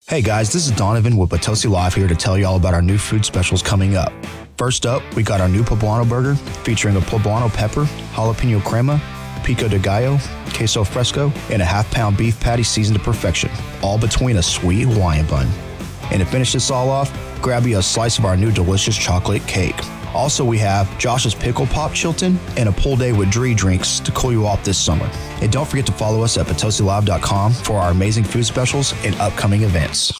Hey guys, this is Donovan with Potosi Live here to tell you all about our new food specials coming up. First up, we got our new poblano burger featuring a poblano pepper, jalapeno crema, pico de gallo, queso fresco, and a half-pound beef patty seasoned to perfection, all between a sweet Hawaiian bun. And to finish this all off, grab you a slice of our new delicious chocolate cake. Also, we have Josh's Pickle Pop Chilton and a pool day with Dree drinks to cool you off this summer. And don't forget to follow us at PotosiLive.com for our amazing food specials and upcoming events.